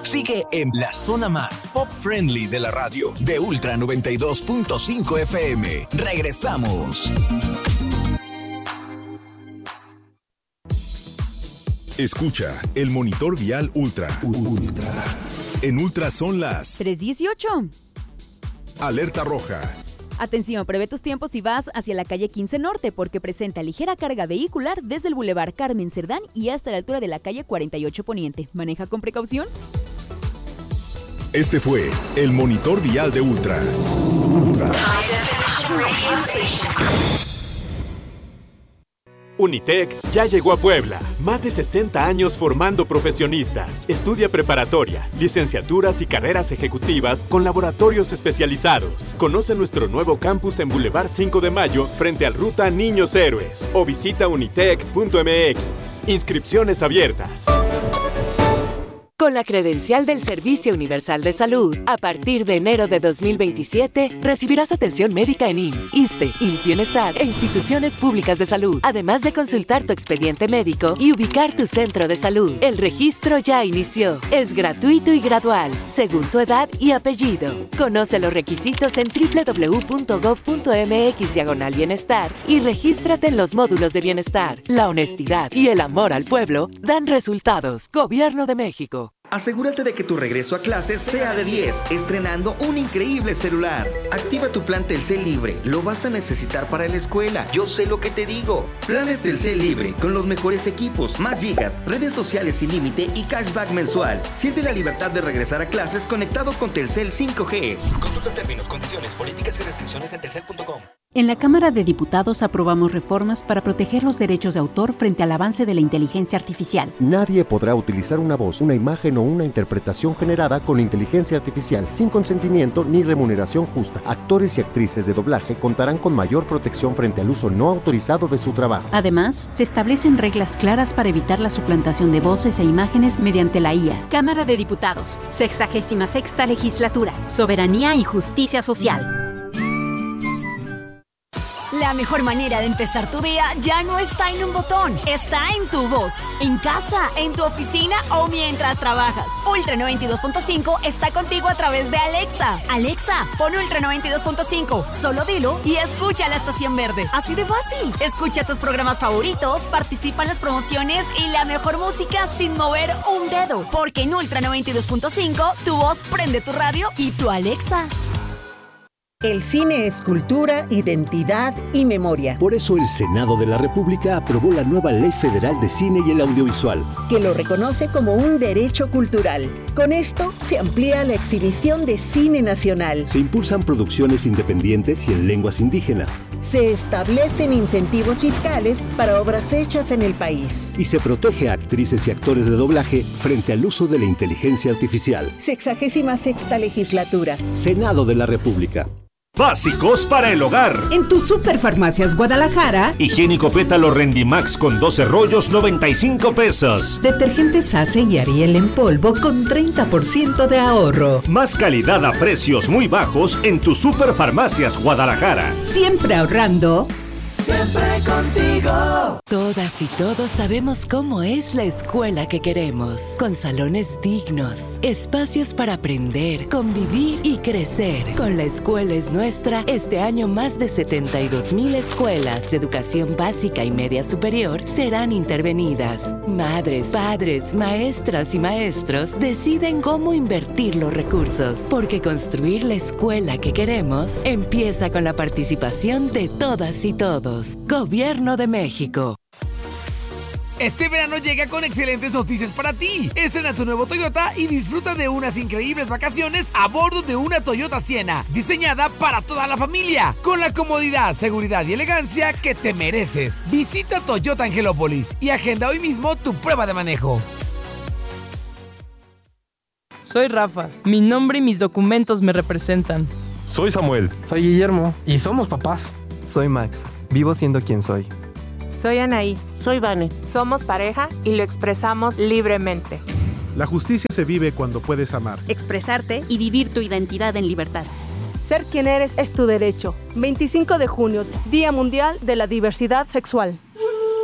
Sigue en la zona más pop-friendly de la radio, de Ultra 92.5 FM. Regresamos. Escucha el monitor vial Ultra. En Ultra son las 3:18. Alerta roja. Atención, prevé tus tiempos si vas hacia la calle 15 Norte porque presenta ligera carga vehicular desde el Boulevard Carmen Cerdán y hasta la altura de la calle 48 Poniente. Maneja con precaución. Este fue el monitor vial de Ultra. Unitec ya llegó a Puebla. Más de 60 años formando profesionistas. Estudia preparatoria, licenciaturas y carreras ejecutivas con laboratorios especializados. Conoce nuestro nuevo campus en Boulevard 5 de Mayo frente al Ruta Niños Héroes o visita unitec.mx. Inscripciones abiertas. Con la credencial del Servicio Universal de Salud, a partir de enero de 2027, recibirás atención médica en IMSS, ISSSTE, IMSS Bienestar e instituciones públicas de salud, además de consultar tu expediente médico y ubicar tu centro de salud. El registro ya inició. Es gratuito y gradual, según tu edad y apellido. Conoce los requisitos en www.gov.mx/bienestar y regístrate en los módulos de bienestar. La honestidad y el amor al pueblo dan resultados. Gobierno de México. Asegúrate de que tu regreso a clases sea de 10, estrenando un increíble celular. Activa tu plan Telcel Libre, lo vas a necesitar para la escuela. Yo sé lo que te digo. Planes Telcel Libre, con los mejores equipos, más gigas, redes sociales sin límite y cashback mensual. Siente la libertad de regresar a clases conectado con Telcel 5G. Consulta términos, condiciones, políticas y restricciones en telcel.com. En la Cámara de Diputados aprobamos reformas para proteger los derechos de autor frente al avance de la inteligencia artificial. Nadie podrá utilizar una voz, una imagen o una interpretación generada con inteligencia artificial sin consentimiento ni remuneración justa. Actores y actrices de doblaje contarán con mayor protección frente al uso no autorizado de su trabajo. Además, se establecen reglas claras para evitar la suplantación de voces e imágenes mediante la IA. Cámara de Diputados, 66ª Legislatura, Soberanía y Justicia Social. La mejor manera de empezar tu día ya no está en un botón, está en tu voz. En casa, en tu oficina o mientras trabajas. Ultra 92.5 está contigo a través de Alexa. Alexa, pon Ultra 92.5. Solo dilo y escucha la estación verde. Así de fácil. Escucha tus programas favoritos, participa en las promociones y la mejor música sin mover un dedo. Porque en Ultra 92.5 tu voz prende tu radio y tu Alexa. El cine es cultura, identidad y memoria. Por eso el Senado de la República aprobó la nueva Ley Federal de Cine y el Audiovisual, que lo reconoce como un derecho cultural. Con esto se amplía la exhibición de cine nacional. Se impulsan producciones independientes y en lenguas indígenas. Se establecen incentivos fiscales para obras hechas en el país. Y se protege a actrices y actores de doblaje frente al uso de la inteligencia artificial. 66ª Legislatura. Senado de la República. Básicos para el hogar. En tu Superfarmacias Guadalajara. Higiénico Pétalo Rendimax con 12 rollos, 95 pesos. Detergente Sace y Ariel en polvo con 30% de ahorro. Más calidad a precios muy bajos en tu Superfarmacias Guadalajara. Siempre ahorrando. Siempre contigo. Todas y todos sabemos cómo es la escuela que queremos. Con salones dignos, espacios para aprender, convivir y crecer. Con La Escuela es Nuestra, este año más de 72,000 escuelas de educación básica y media superior serán intervenidas. Madres, padres, maestras y maestros deciden cómo invertir los recursos. Porque construir la escuela que queremos empieza con la participación de todas y todos. Gobierno de México. Este verano llega con excelentes noticias para ti. Estrena tu nuevo Toyota y disfruta de unas increíbles vacaciones a bordo de una Toyota Sienna, diseñada para toda la familia, con la comodidad, seguridad y elegancia que te mereces. Visita Toyota Angelópolis y agenda hoy mismo tu prueba de manejo. Soy Rafa. Mi nombre y mis documentos me representan. Soy Samuel. Soy Guillermo. Y somos papás. Soy Max. Vivo siendo quien soy. Soy Anaí. Soy Vane. Somos pareja y lo expresamos libremente. La justicia se vive cuando puedes amar, expresarte y vivir tu identidad en libertad. Ser quien eres es tu derecho. 25 de junio, Día Mundial de la Diversidad Sexual.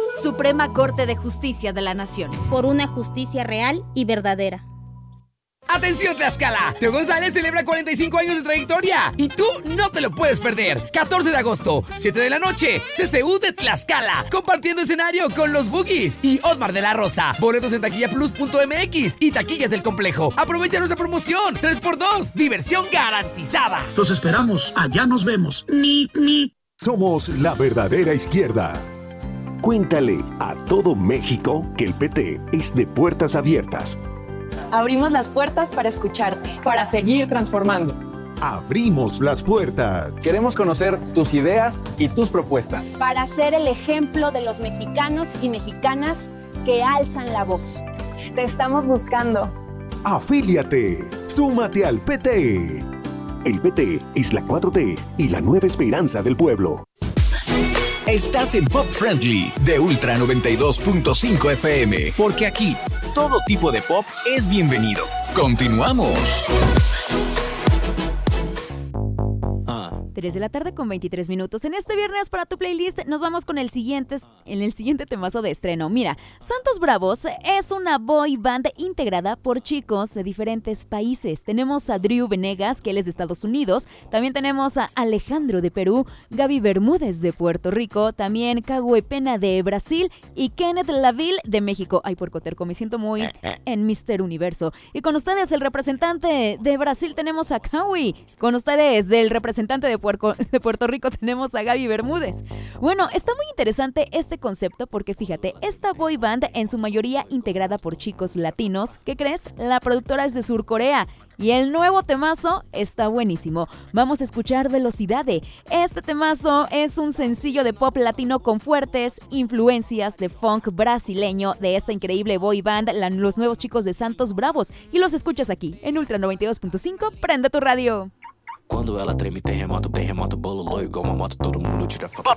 Suprema Corte de Justicia de la Nación. Por una justicia real y verdadera. ¡Atención, Tlaxcala! Teo González celebra 45 años de trayectoria y tú no te lo puedes perder. 14 de agosto, 7 de la noche, CCU de Tlaxcala, compartiendo escenario con los Boogies y Osmar de la Rosa. Boletos en taquillaplus.mx y taquillas del complejo. Aprovecha nuestra promoción 3x2, diversión garantizada. Los esperamos, allá nos vemos. Somos la verdadera izquierda. Cuéntale a todo México que el PT es de puertas abiertas. Abrimos las puertas para escucharte. Para seguir transformando. Abrimos las puertas. Queremos conocer tus ideas y tus propuestas. Para ser el ejemplo de los mexicanos y mexicanas que alzan la voz. Te estamos buscando. Afíliate. Súmate al PT. El PT es la 4T y la nueva esperanza del pueblo. Estás en Pop Friendly de Ultra 92.5 FM, porque aquí todo tipo de pop es bienvenido. Continuamos. 3 de la tarde con 23 minutos. En este viernes para tu playlist nos vamos con el siguiente temazo de estreno. Mira, Santos Bravos es una boy band integrada por chicos de diferentes países. Tenemos a Drew Venegas, que él es de Estados Unidos. También tenemos a Alejandro de Perú, Gaby Bermúdez de Puerto Rico, también Cagüe Pena de Brasil y Kenneth Laville de México. Ay, puercoterco, me siento muy en Mr. Universo. Y con ustedes, el representante de Brasil, tenemos a Cagüe. Con ustedes, del representante de Puerto Rico, tenemos a Gaby Bermúdez. Bueno, está muy interesante este concepto porque fíjate, esta boy band en su mayoría integrada por chicos latinos. ¿Qué crees? La productora es de Surcorea y el nuevo temazo está buenísimo. Vamos a escuchar Velocidade. Este temazo es un sencillo de pop latino con fuertes influencias de funk brasileño de esta increíble boy band, los nuevos chicos de Santos Bravos. Y los escuchas aquí en Ultra 92.5. Prende tu radio. Quando ela treme, terremoto, bololô, igual uma moto, todo mundo tira foto.